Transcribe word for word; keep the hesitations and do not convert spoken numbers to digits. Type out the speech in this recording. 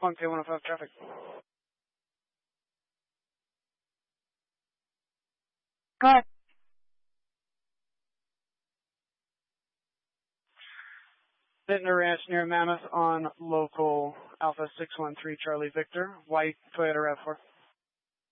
one K one oh five traffic. Go ahead. Vintner Ranch near Mammoth on local Alpha six one three Charlie Victor, white Toyota RAV four.